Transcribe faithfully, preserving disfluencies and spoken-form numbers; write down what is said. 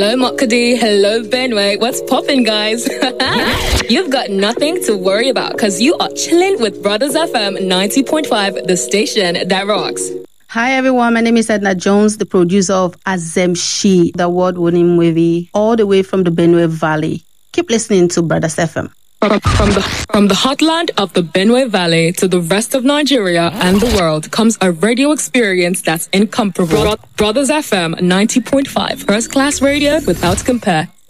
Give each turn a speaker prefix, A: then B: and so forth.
A: Hello, Makadi. Hello, Benway. What's poppin', guys? You've got nothing to worry about because you are chilling with Brothers F M ninety point five, the station that rocks.
B: Hi, everyone. My name is Edna Jones, the producer of Azemshi, the award-winning movie, all the way from the Benue Valley. Keep listening to Brothers F M.
A: From, from the from the heartland of the Benue Valley to the rest of Nigeria and the world comes a radio experience that's incomparable. Bro- Brothers F M ninety point five, first class radio without compare.